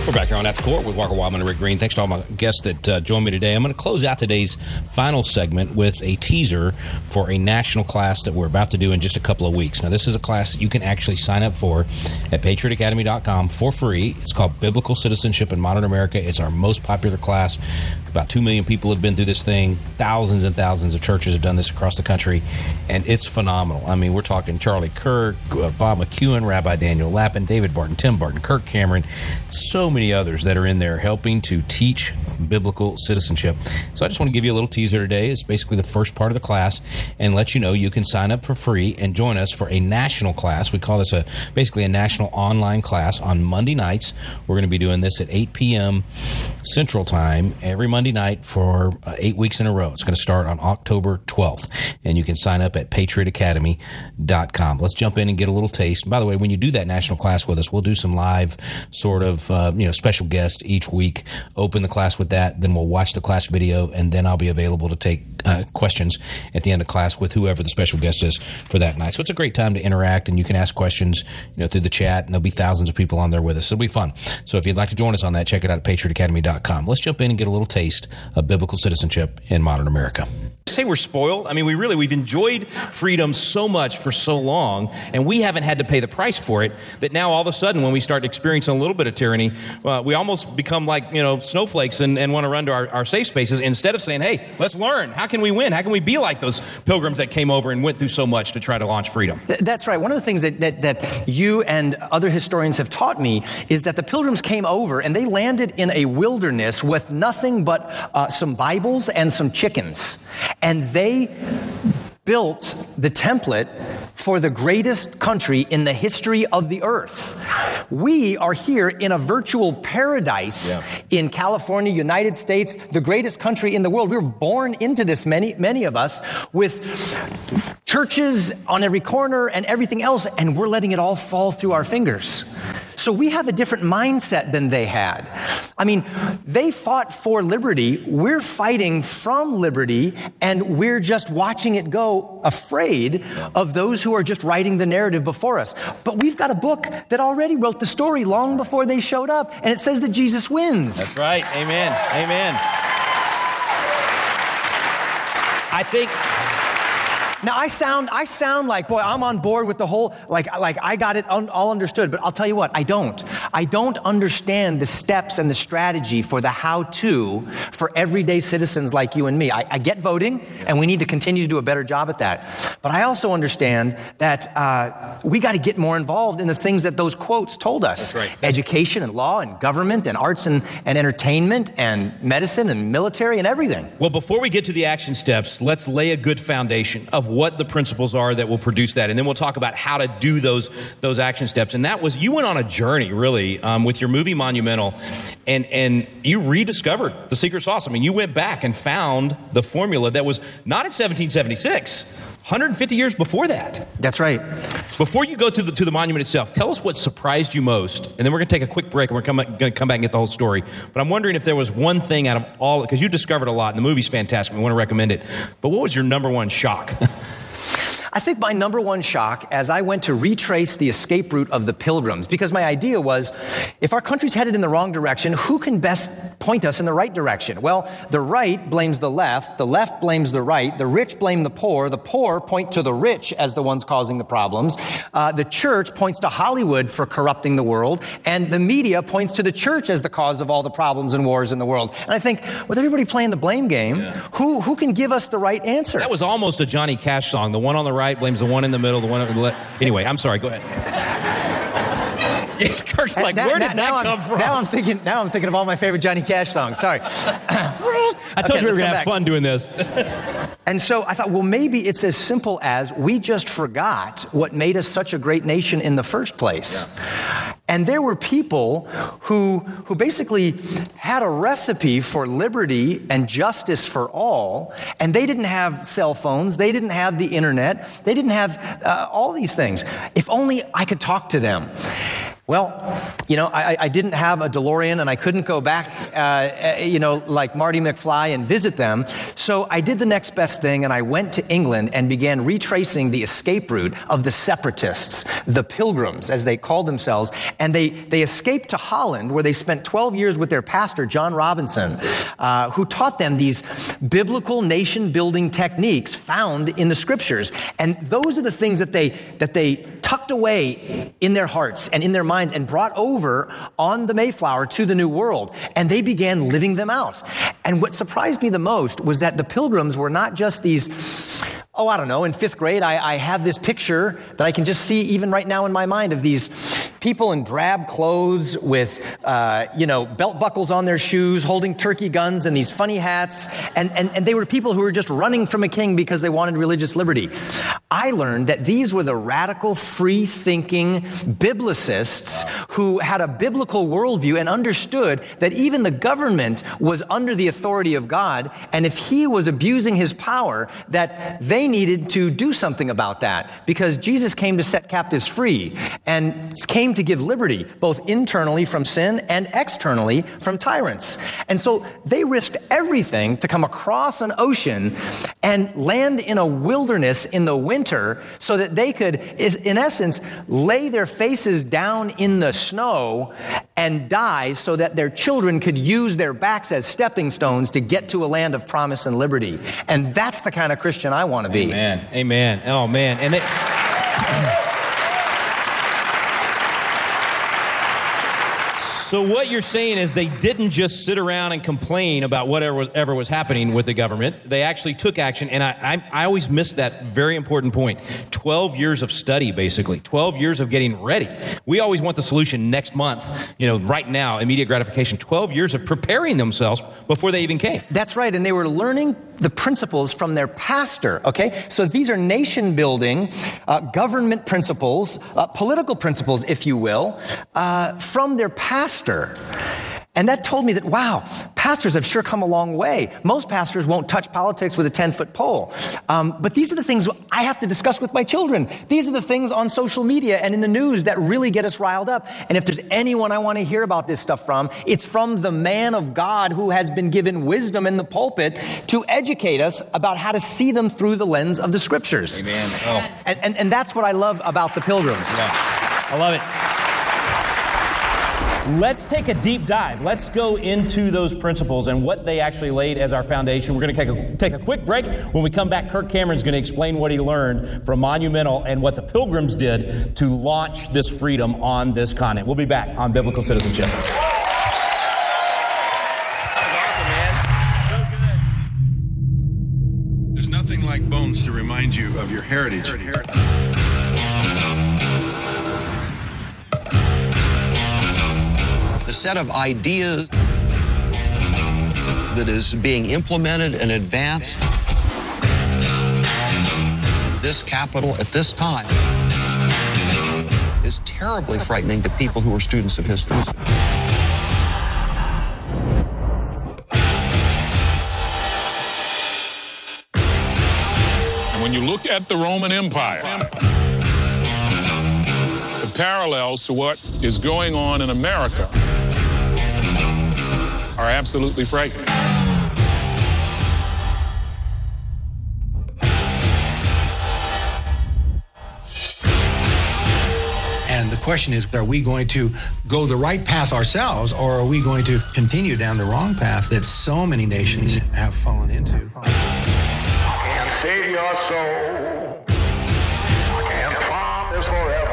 We're back here on At the Core with Walker Wildman and Rick Green. Thanks to all my guests that joined me today. I'm going to close out today's final segment with a teaser for a national class that we're about to do in just a couple of weeks. Now, this is a class that you can actually sign up for at patriotacademy.com for free. It's called Biblical Citizenship in Modern America. It's our most popular class. About 2 million people have been through this thing. Thousands and thousands of churches have done this across the country, and it's phenomenal. I mean, we're talking Charlie Kirk, Bob McEwen, Rabbi Daniel Lappin, David Barton, Tim Barton, Kirk Cameron, so many others that are in there helping to teach biblical citizenship. So I just want to give you a little teaser today. It's basically the first part of the class and let you know you can sign up for free and join us for a national class. We call this basically a national online class on Monday nights. We're going to be doing this at 8 p.m. Central Time every Monday night for 8 weeks in a row. It's going to start on October 12th, and you can sign up at patriotacademy.com. Let's jump in and get a little taste. By the way, when you do that national class with us, we'll do some live sort of special guests each week. Open the class with that, then we'll watch the class video, and then I'll be available to take questions at the end of class with whoever the special guest is for that night. So it's a great time to interact, and you can ask questions through the chat, and there'll be thousands of people on there with us. It'll be fun. So if you'd like to join us on that, check it out at patriotacademy.com. Let's jump in and get a little taste of biblical citizenship in modern America. Say we're spoiled. I mean, we've enjoyed freedom so much for so long, and we haven't had to pay the price for it, that now all of a sudden when we start experiencing a little bit of tyranny, we almost become like, snowflakes and want to run to our safe spaces instead of saying, hey, let's learn. How can we win? How can we be like those pilgrims that came over and went through so much to try to launch freedom? That's right. One of the things that you and other historians have taught me is that the pilgrims came over and they landed in a wilderness with nothing but some Bibles and some chickens. And they built the template for the greatest country in the history of the earth. We are here in a virtual paradise in California, United States, the greatest country in the world. We were born into this, many of us, with churches on every corner and everything else, and we're letting it all fall through our fingers. So we have a different mindset than they had. I mean, they fought for liberty. We're fighting from liberty, and we're just watching it go, afraid of those who are just writing the narrative before us. But we've got a book that already wrote the story long before they showed up, and it says that Jesus wins. That's right. Amen. Amen. I think... Now, I sound like, boy, I'm on board with the whole, like I got it all understood. But I'll tell you what, I don't. I don't understand the steps and the strategy for the how-to for everyday citizens like you and me. I get voting, and we need to continue to do a better job at that. But I also understand that we got to get more involved in the things that those quotes told us. That's right. Education and law and government and arts and entertainment and medicine and military and everything. Well, before we get to the action steps, let's lay a good foundation of what the principles are that will produce that. And then we'll talk about how to do those action steps. And that was, you went on a journey, really, with your movie Monumental, and you rediscovered the secret sauce. I mean, you went back and found the formula that was not in 1776, 150 years before that. That's right. Before you go to the monument itself, tell us what surprised you most, and then we're going to take a quick break, and we're going to come back and get the whole story. But I'm wondering if there was one thing out of all, because you discovered a lot, and the movie's fantastic, we want to recommend it, but what was your number one shock? I think my number one shock as I went to retrace the escape route of the pilgrims, because my idea was, if our country's headed in the wrong direction, who can best point us in the right direction? Well, the right blames the left blames the right, the rich blame the poor point to the rich as the ones causing the problems, the church points to Hollywood for corrupting the world, and the media points to the church as the cause of all the problems and wars in the world. And I think, with everybody playing the blame game, who can give us the right answer? That was almost a Johnny Cash song, the one on the right blames the one in the middle, the one on the left. Anyway, I'm sorry, go ahead. Kirk's like, where did that come from? Now I'm thinking of all my favorite Johnny Cash songs. Sorry. I told you we were going to have fun doing this. And so I thought, well, maybe it's as simple as we just forgot what made us such a great nation in the first place. Yeah. And there were people who basically had a recipe for liberty and justice for all, and they didn't have cell phones, they didn't have the internet, they didn't have all these things. If only I could talk to them. Well, I didn't have a DeLorean and I couldn't go back, like Marty McFly and visit them. So I did the next best thing and I went to England and began retracing the escape route of the separatists, the Pilgrims, as they called themselves. And they escaped to Holland, where they spent 12 years with their pastor, John Robinson, who taught them these biblical nation-building techniques found in the scriptures. And those are the things that they tucked away in their hearts and in their minds and brought over on the Mayflower to the New World. And they began living them out. And what surprised me the most was that the Pilgrims were not just these, in fifth grade, I have this picture that I can just see even right now in my mind of these people in drab clothes with, belt buckles on their shoes, holding turkey guns and these funny hats. And they were people who were just running from a king because they wanted religious liberty. I learned that these were the radical, free-thinking biblicists who had a biblical worldview and understood that even the government was under the authority of God, and if he was abusing his power, that they needed to do something about that, because Jesus came to set captives free and came to give liberty, both internally from sin and externally from tyrants. And so they risked everything to come across an ocean and land in a wilderness in the winter so that they could, in essence, lay their faces down in the snow and die so that their children could use their backs as stepping stones to get to a land of promise and liberty. And that's the kind of Christian I want to be. Amen. Amen. Oh, man. And so what you're saying is they didn't just sit around and complain about whatever was happening with the government. They actually took action, and I always miss that very important point. 12 years of study, basically. 12 years of getting ready. We always want the solution next month, right now, immediate gratification. 12 years of preparing themselves before they even came. That's right, and they were learning the principles from their pastor, okay? So these are nation-building, government principles, political principles, if you will, from their pastor. And that told me that, wow, pastors have sure come a long way. Most pastors won't touch politics with a 10-foot pole. But these are the things I have to discuss with my children. These are the things on social media and in the news that really get us riled up. And if there's anyone I want to hear about this stuff from, it's from the man of God who has been given wisdom in the pulpit to educate us about how to see them through the lens of the scriptures. Amen. Oh. And that's what I love about the Pilgrims. Yeah. I love it. Let's take a deep dive. Let's go into those principles and what they actually laid as our foundation. We're going to take a quick break. When we come back, Kirk Cameron's going to explain what he learned from Monumental and what the Pilgrims did to launch this freedom on this continent. We'll be back on Biblical Citizenship. Awesome, man. So good. There's nothing like bones to remind you of your heritage. The set of ideas that is being implemented and advanced in this capital at this time is terribly frightening to people who are students of history. When you look at the Roman Empire, the parallels to what is going on in America are absolutely frightening. And the question is, are we going to go the right path ourselves, or are we going to continue down the wrong path that so many nations have fallen into? Can't save your soul. Can't promise forever.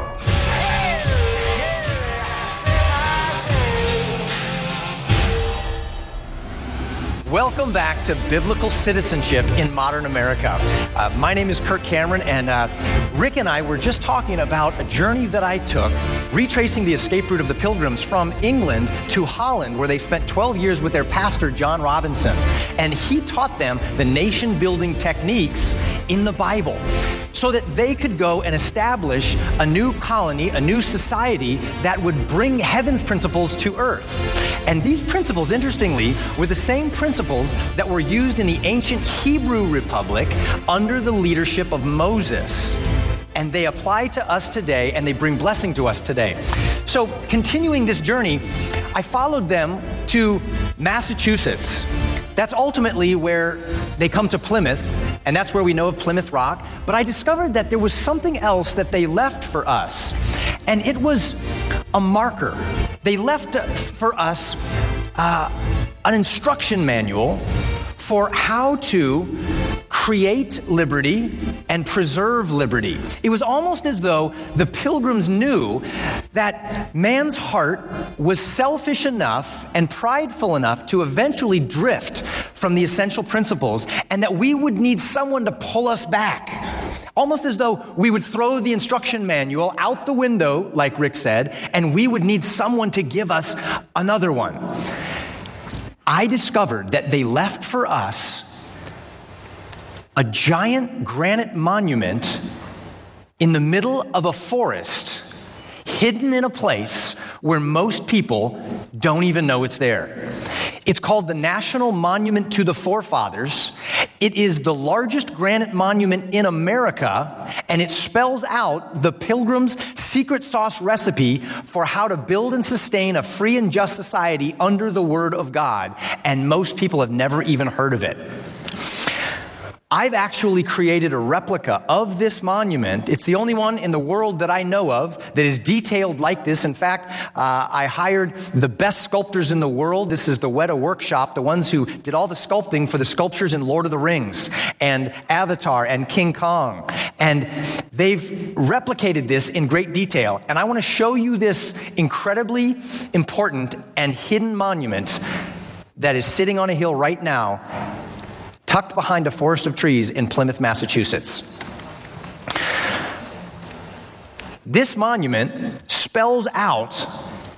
Welcome back to Biblical Citizenship in Modern America. My name is Kirk Cameron, and Rick and I were just talking about a journey that I took, retracing the escape route of the Pilgrims from England to Holland, where they spent 12 years with their pastor, John Robinson. And he taught them the nation-building techniques in the Bible so that they could go and establish a new colony, a new society that would bring heaven's principles to earth. And these principles, interestingly, were the same principles that were used in the ancient Hebrew Republic under the leadership of Moses. and they apply to us today, and they bring blessing to us today. So continuing this journey, I followed them to Massachusetts. That's ultimately where they come to Plymouth, and that's where we know of Plymouth Rock. But I discovered that there was something else that they left for us, and it was a marker. They left for us an instruction manual for how to create liberty and preserve liberty. It was almost as though the Pilgrims knew that man's heart was selfish enough and prideful enough to eventually drift from the essential principles, and that we would need someone to pull us back. Almost as though we would throw the instruction manual out the window, like Rick said, and we would need someone to give us another one. I discovered that they left for us a giant granite monument in the middle of a forest, hidden in a place where most people don't even know it's there. It's called the National Monument to the Forefathers. It is the largest granite monument in America, and it spells out the Pilgrims' secret sauce recipe for how to build and sustain a free and just society under the Word of God, and most people have never even heard of it. I've actually created a replica of this monument. It's the only one in the world that I know of that is detailed like this. In fact, I hired the best sculptors in the world. This is the Weta Workshop, the ones who did all the sculpting for the sculptures in Lord of the Rings and Avatar and King Kong. And they've replicated this in great detail. And I want to show you this incredibly important and hidden monument that is sitting on a hill right now, tucked behind a forest of trees in Plymouth, Massachusetts. This monument spells out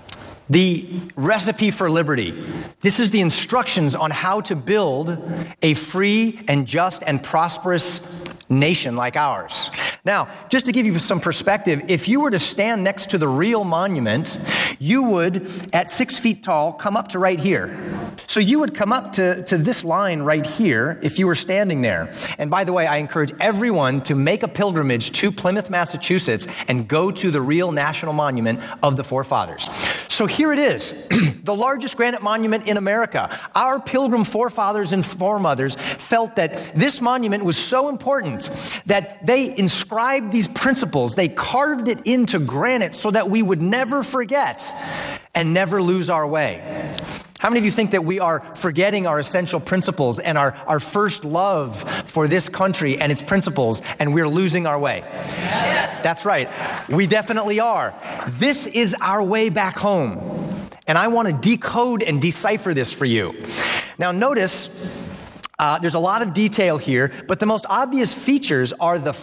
the recipe for liberty. This is the instructions on how to build a free and just and prosperous nation like ours. Now, just to give you some perspective, if you were to stand next to the real monument, you would, at 6 feet tall, come up to right here. So you would come up to this line right here if you were standing there. And by the way, I encourage everyone to make a pilgrimage to Plymouth, Massachusetts, and go to the real national monument of the forefathers. So here it is, the largest granite monument in America. Our pilgrim forefathers and foremothers felt that this monument was so important that they inscribed these principles. They carved it into granite so that we would never forget and never lose our way. How many of you think that we are forgetting our essential principles and our first love for this country and its principles, and we're losing our way? That's right. We definitely are. This is our way back home. And I want to decode and decipher this for you. Now notice, there's a lot of detail here, but the most obvious features are the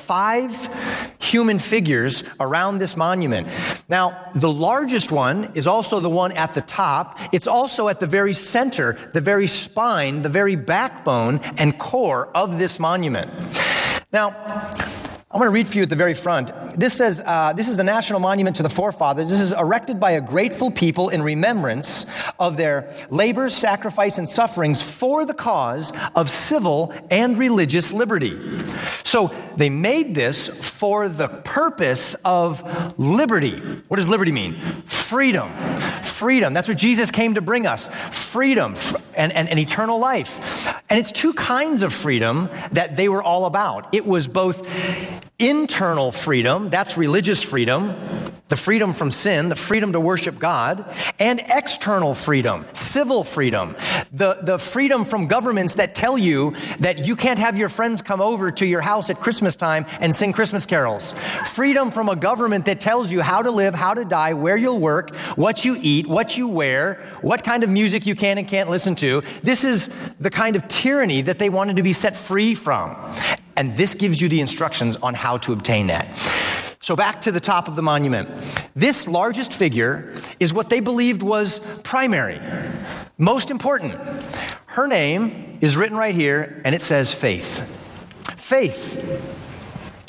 5 human figures around this monument. Now, the largest one is also the one at the top. It's also at the very center, the very spine, the very backbone and core of this monument. Now, I'm going to read for you at the very front. This says, this is the National Monument to the Forefathers. This is erected by a grateful people in remembrance of their labors, sacrifice, and sufferings for the cause of civil and religious liberty. So they made this for the purpose of liberty. What does liberty mean? Freedom. Freedom. That's what Jesus came to bring us. Freedom and eternal life. And it's 2 kinds of freedom that they were all about. It was both internal freedom, that's religious freedom, the freedom from sin, the freedom to worship God, and external freedom, civil freedom, the freedom from governments that tell you that you can't have your friends come over to your house at Christmas time and sing Christmas carols. Freedom from a government that tells you how to live, how to die, where you'll work, what you eat, what you wear, what kind of music you can and can't listen to. This is the kind of tyranny that they wanted to be set free from. And this gives you the instructions on how to obtain that. So back to the top of the monument. This largest figure is what they believed was primary, most important. Her name is written right here, and it says Faith. Faith.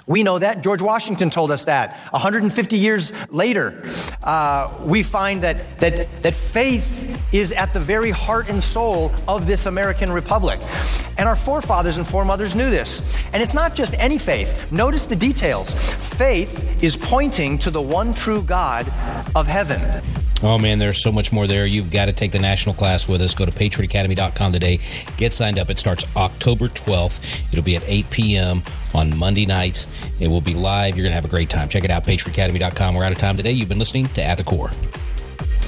We know that. George Washington told us that. 150 years later, we find that faith is at the very heart and soul of this American republic. And our forefathers and foremothers knew this. And it's not just any faith. Notice the details. Faith is pointing to the one true God of heaven. Oh, man, there's so much more there. You've got to take the national class with us. Go to patriotacademy.com today. Get signed up. It starts October 12th. It'll be at 8 p.m. on Monday nights. It will be live. You're going to have a great time. Check it out, patriotacademy.com. We're out of time today. You've been listening to At the Core.